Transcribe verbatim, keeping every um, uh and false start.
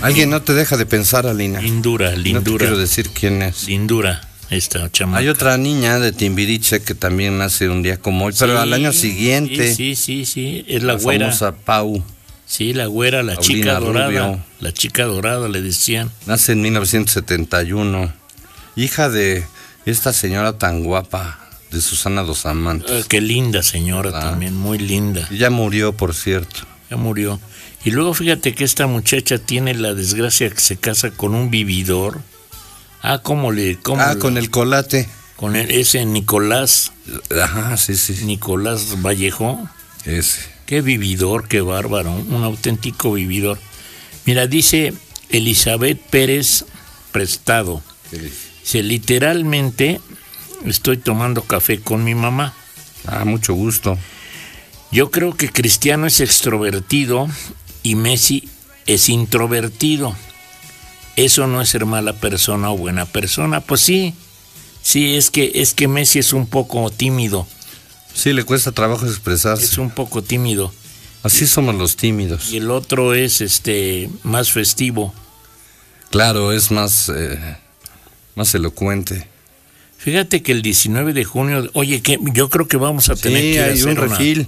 Alguien no te deja de pensar, Alina. Lindura, lindura. No te quiero decir quién es. Lindura, esta chamaca. Hay otra niña de Timbiriche que también nace un día como hoy, sí, pero al año siguiente. Sí, sí, sí, sí. Es la, la güera. famosa Pau. Sí, la güera, la Paulina chica dorada. Rubio. La chica dorada, le decían. Nace en mil novecientos setenta y uno. Hija de esta señora tan guapa, de Susana Dos Amantes. Ah, qué linda señora, ¿verdad? También, muy linda. Y ya murió, por cierto. Ya murió. Y luego fíjate que esta muchacha tiene la desgracia que se casa con un vividor. Ah, ¿cómo le...? Cómo ah, la, con el colate. Con el, ese Nicolás. Ajá, sí, sí. Nicolás Vallejo. Ese. Qué vividor, qué bárbaro, un auténtico vividor. Mira, dice Elizabeth Pérez Prestado. Dice, literalmente estoy tomando café con mi mamá. Ah, mucho gusto. Yo creo que Cristiano es extrovertido y Messi es introvertido. Eso no es ser mala persona o buena persona. Pues sí, sí, es que, es que Messi es un poco tímido. Sí, le cuesta trabajo expresarse. Es un poco tímido. Así somos los tímidos. Y el otro es este más festivo. Claro, es más, eh, más elocuente. Fíjate que el diecinueve de junio, oye, que yo creo que vamos a tener sí, que ir a hay hacer un una, refil.